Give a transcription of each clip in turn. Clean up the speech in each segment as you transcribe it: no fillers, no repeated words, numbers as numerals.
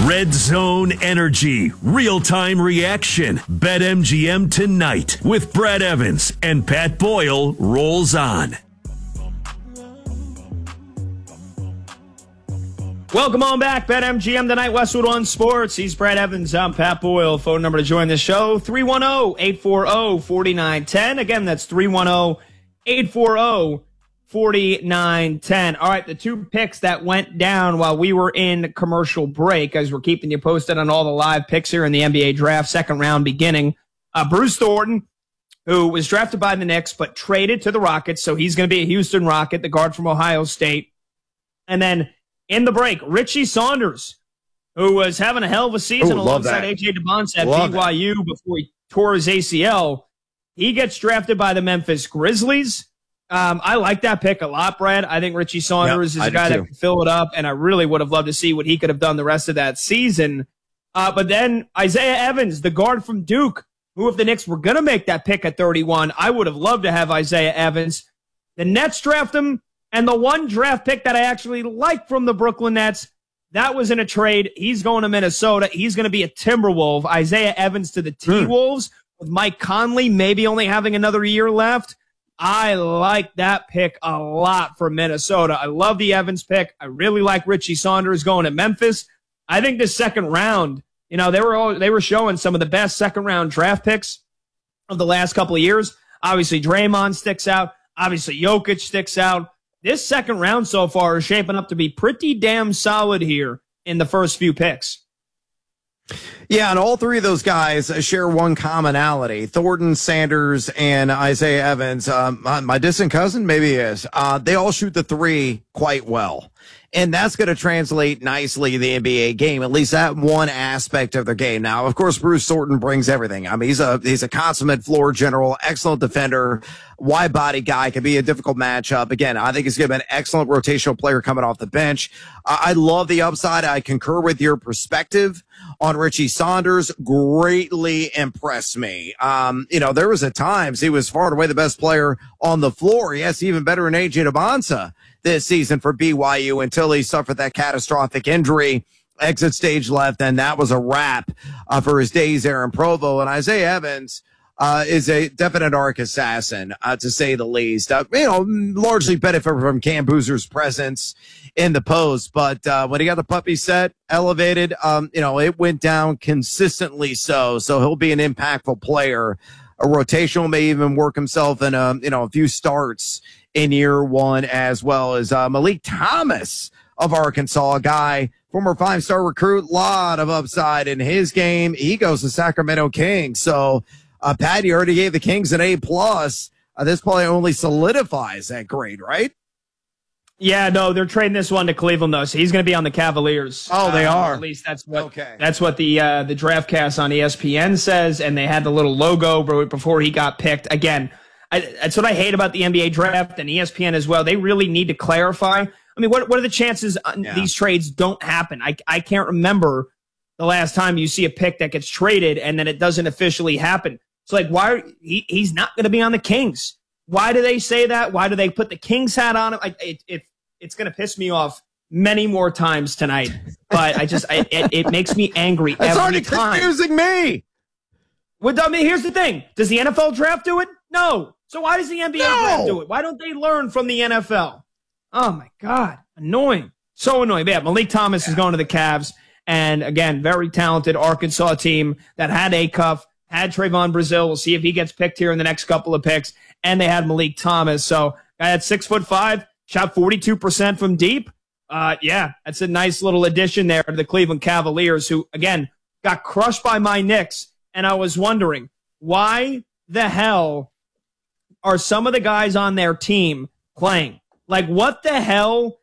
Red Zone Energy, real-time reaction. BetMGM tonight with Brad Evans and Pat Boyle rolls on. Welcome on back, BetMGM tonight, Westwood One Sports. He's Brad Evans, I'm Pat Boyle. Phone number to join the show, 310-840-4910. Again, that's 310-840-4910. All right, the two picks that went down while we were in commercial break, as we're keeping you posted on all the live picks here in the NBA draft, second round beginning. Bruce Thornton, who was drafted by the Knicks but traded to the Rockets, so he's going to be a Houston Rocket, the guard from Ohio State. And then in the break, Richie Saunders, who was having a hell of a season alongside A.J. Dubonsa at BYU before he tore his ACL. He gets drafted by the Memphis Grizzlies. I like that pick a lot, Brad. I think Richie Saunders is a guy that can fill it up, and I really would have loved to see what he could have done the rest of that season. But then Isaiah Evans, the guard from Duke, who if the Knicks were going to make that pick at 31, I would have loved to have Isaiah Evans. The Nets draft him. And the one draft pick that I actually like from the Brooklyn Nets, that was in a trade. He's going to Minnesota. He's going to be a Timberwolf. Isaiah Evans to the T-Wolves with Mike Conley maybe only having another year left. I like that pick a lot for Minnesota. I love the Evans pick. I really like Richie Saunders going to Memphis. I think this second round, they were showing some of the best second round draft picks of the last couple of years. Obviously, Draymond sticks out. Obviously, Jokic sticks out. This second round so far is shaping up to be pretty damn solid here in the first few picks. Yeah, and all three of those guys share one commonality. Thornton, Sanders, and Isaiah Evans. My distant cousin, maybe he is. They all shoot the three quite well. And that's going to translate nicely in the NBA game, at least that one aspect of their game. Now, of course, Bruce Thornton brings everything. I mean, he's a consummate floor general, excellent defender, wide body guy, can be a difficult matchup. Again, I think he's going to be an excellent rotational player coming off the bench. I love the upside. I concur with your perspective on Richie Saunders. Greatly impressed me. There was at times he was far and away the best player on the floor. Yes, even better than A.J. Dubonsa this season for BYU until he suffered that catastrophic injury, exit stage left, and that was a wrap for his days there in Provo. And Isaiah Evans is a definite arc assassin, to say the least. Largely benefit from Cam Boozer's presence in the post, but when he got the puppy set elevated, it went down consistently so he'll be an impactful player. A rotational, may even work himself in a few starts in year one, as well as Malik Thomas of Arkansas, a guy, former 5-star recruit, lot of upside in his game. He goes to Sacramento Kings. So, Pat, you already gave the Kings an A+. This probably only solidifies that grade, right? Yeah, no, they're trading this one to Cleveland, though, so he's going to be on the Cavaliers. Oh, they are. At least that's what the DraftCast on ESPN says, and they had the little logo before he got picked. Again, that's what I hate about the NBA draft and ESPN as well. They really need to clarify. I mean, what are the chances these trades don't happen? I can't remember the last time you see a pick that gets traded and then it doesn't officially happen. So, why he's not going to be on the Kings? Why do they say that? Why do they put the Kings hat on him? It's going to piss me off many more times tonight. But it makes me angry every time. It's already confusing me. Well, I mean, here's the thing. Does the NFL draft do it? No. So why does the NBA draft do it? Why don't they learn from the NFL? Oh, my God. Annoying. So annoying. But yeah, Malik Thomas is going to the Cavs. And, again, very talented Arkansas team that had Acuff, had Trayvon Brazile. We'll see if he gets picked here in the next couple of picks. And they had Malik Thomas. So, guy at 6'5", shot 42% from deep. That's a nice little addition there to the Cleveland Cavaliers, who, again, got crushed by my Knicks. And I was wondering, why the hell are some of the guys on their team playing? What the hell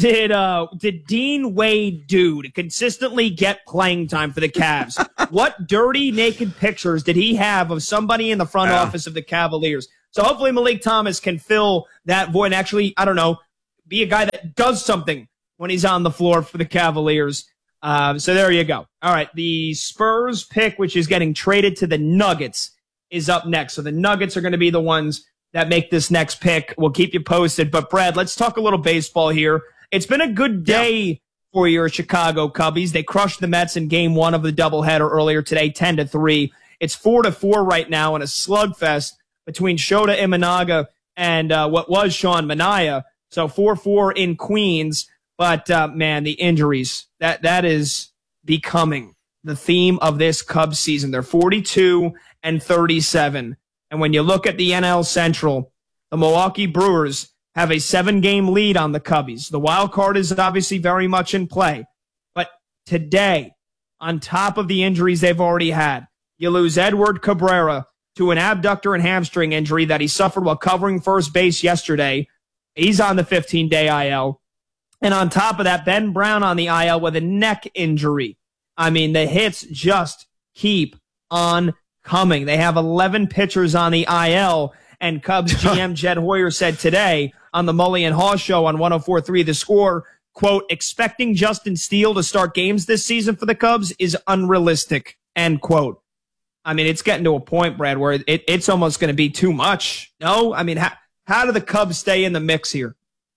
did Dean Wade do to consistently get playing time for the Cavs? What dirty, naked pictures did he have of somebody in the front office of the Cavaliers? So hopefully Malik Thomas can fill that void and actually, be a guy that does something when he's on the floor for the Cavaliers. So there you go. All right, the Spurs pick, which is getting traded to the Nuggets, is up next. So the Nuggets are going to be the ones that make this next pick. We'll keep you posted. But, Brad, let's talk a little baseball here. It's been a good day for your Chicago Cubbies. They crushed the Mets in game 1 of the doubleheader earlier today, 10-3. It's 4-4 right now in a slugfest between Shota Imanaga and what was Sean Manaea. So 4-4 in Queens. But, man, the injuries, that is becoming the theme of this Cubs season. They're 42-37. And when you look at the NL Central, the Milwaukee Brewers have a 7-game lead on the Cubbies. The wild card is obviously very much in play. But today, on top of the injuries they've already had, you lose Edward Cabrera to an abductor and hamstring injury that he suffered while covering first base yesterday. He's on the 15-day IL. And on top of that, Ben Brown on the IL with a neck injury. I mean, the hits just keep on coming. They have 11 pitchers on the IL, and Cubs GM Jed Hoyer said today on the Mully and Haw show on 104.3 The Score, quote, expecting Justin Steele to start games this season for the Cubs is unrealistic, end quote. I mean, it's getting to a point, Brad, where it's almost going to be too much. No? I mean, how do the Cubs stay in the mix here?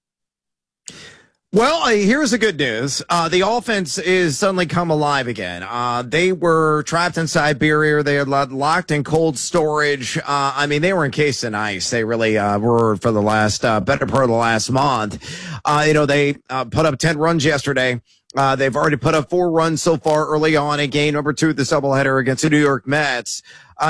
Well, here's the good news. The offense is suddenly come alive again. They were trapped in Siberia. They had locked in cold storage. I mean, they were encased in ice. They really were for the last better part of the last month. They put up 10 runs yesterday. They've already put up 4 runs so far early on in game number 2 of this doubleheader against the New York Mets.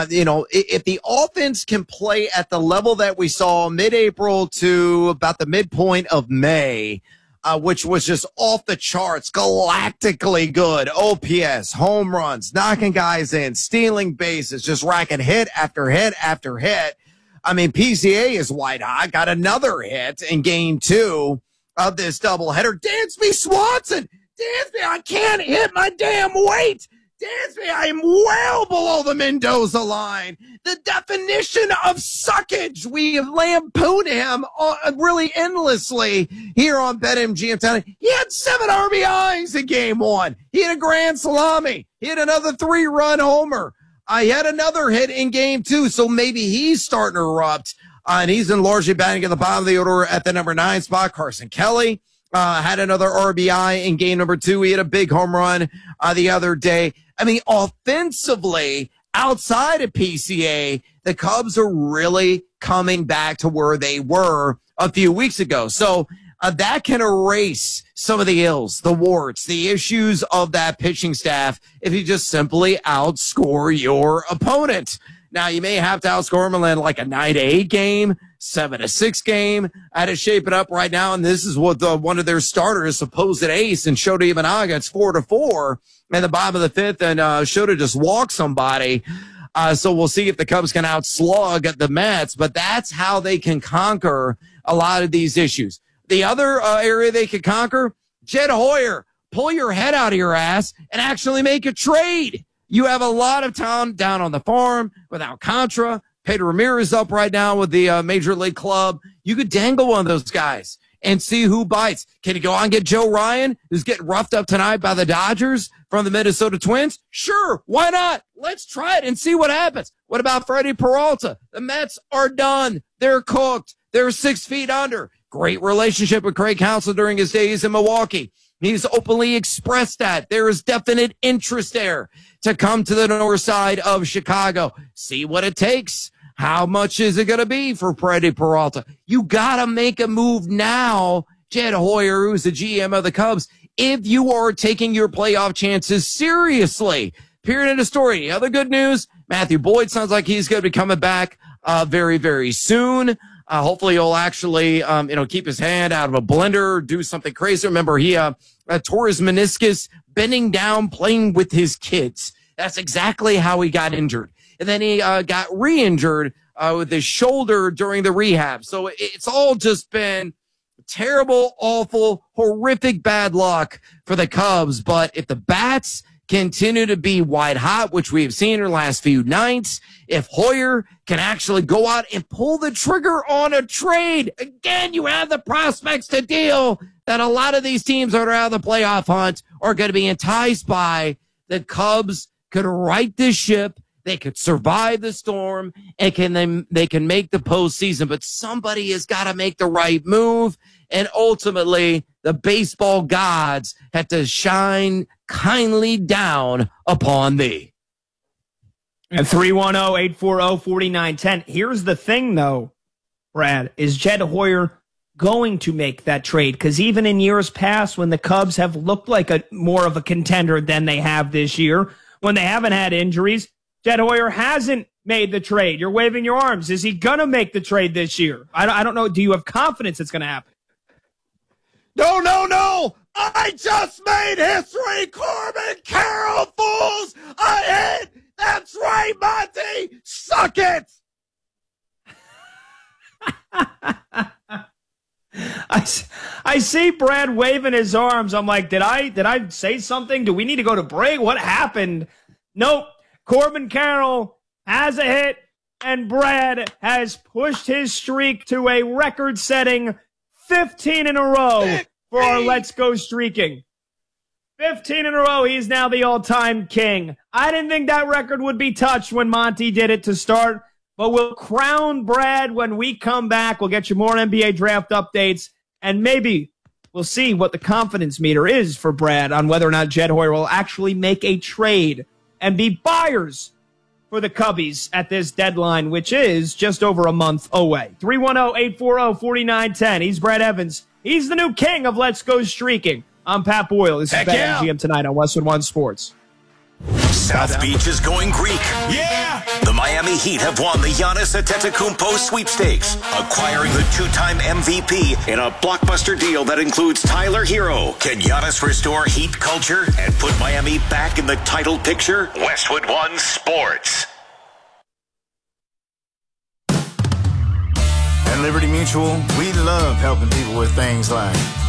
If the offense can play at the level that we saw mid-April to about the midpoint of May, which was just off the charts, galactically good. OPS, home runs, knocking guys in, stealing bases, just racking hit after hit after hit. I mean, PCA is white hot, got another hit in game 2 of this doubleheader. Dansby Swanson! Dansby, I can't hit my damn weight! Dansby, I am well below the Mendoza line. The definition of suckage. We have lampooned him really endlessly here on BetMGM. He had 7 RBIs in game 1. He had a grand salami. He had another 3-run homer. He had another hit in game 2, so maybe he's starting to erupt. And he's in largely batting at the bottom of the order at the number 9 spot. Carson Kelly had another RBI in game number 2. He had a big home run the other day. I mean, offensively, outside of PCA, the Cubs are really coming back to where they were a few weeks ago. So that can erase some of the ills, the warts, the issues of that pitching staff if you just simply outscore your opponent. Now, you may have to outscore them in like a 9-8 game, 7-6 game. I had to shape it up right now, and this is what one of their starters, supposed ace, and Shota Imanaga, it's 4-4 in the bottom of the 5th, and Shota just walked somebody. So we'll see if the Cubs can outslug the Mets, but that's how they can conquer a lot of these issues. The other area they could conquer, Jed Hoyer, pull your head out of your ass and actually make a trade. You have a lot of talent down on the farm with Alcantara. Pedro Ramirez up right now with the Major League Club. You could dangle one of those guys and see who bites. Can you go on and get Joe Ryan, who's getting roughed up tonight by the Dodgers from the Minnesota Twins? Sure, why not? Let's try it and see what happens. What about Freddie Peralta? The Mets are done. They're cooked. They're 6 feet under. Great relationship with Craig Counsell during his days in Milwaukee. He's openly expressed that. There is definite interest there to come to the north side of Chicago. See what it takes. How much is it going to be for Freddie Peralta? You got to make a move now, Jed Hoyer, who's the GM of the Cubs, if you are taking your playoff chances seriously. Period of the story. The other good news, Matthew Boyd sounds like he's going to be coming back very, very soon. Hopefully he'll actually, keep his hand out of a blender, do something crazy. Remember, he tore his meniscus bending down, playing with his kids. That's exactly how he got injured. And then he got re-injured with his shoulder during the rehab. So it's all just been terrible, awful, horrific bad luck for the Cubs. But if the bats continue to be white hot, which we have seen in the last few nights, if Hoyer can actually go out and pull the trigger on a trade, again, you have the prospects to deal that a lot of these teams that are out of the playoff hunt are going to be enticed by. The Cubs could right this ship. They could survive the storm and they can make the postseason, but somebody has got to make the right move. and ultimately the baseball gods have to shine kindly down upon thee. And 310-840-4910. Here's the thing, though, Brad, is Jed Hoyer going to make that trade? Because even in years past, when the Cubs have looked like more of a contender than they have this year, when they haven't had injuries, Jed Hoyer hasn't made the trade. You're waving your arms. Is he going to make the trade this year? I don't know. Do you have confidence it's going to happen? No. I just made history. Corbin Carroll, fools. I hit. That's right, Monty. Suck it. I see Brad waving his arms. I'm like, did I say something? Do we need to go to break? What happened? Nope. Corbin Carroll has a hit, and Brad has pushed his streak to a record-setting 15 in a row for our Let's Go streaking. 15 in a row. He's now the all-time king. I didn't think that record would be touched when Monty did it to start, but we'll crown Brad when we come back. We'll get you more NBA draft updates, and maybe we'll see what the confidence meter is for Brad on whether or not Jed Hoyer will actually make a trade and be buyers for the Cubbies at this deadline, which is just over a month away. 310-840-4910. He's Brad Evans. He's the new king of Let's Go Streaking. I'm Pat Boyle. This is BetMGM tonight on Westwood One Sports. South Beach is going Greek. Yeah! The Miami Heat have won the Giannis Antetokounmpo sweepstakes, acquiring the two-time MVP in a blockbuster deal that includes Tyler Hero. Can Giannis restore Heat culture and put Miami back in the title picture? Westwood One Sports. At Liberty Mutual, we love helping people with things like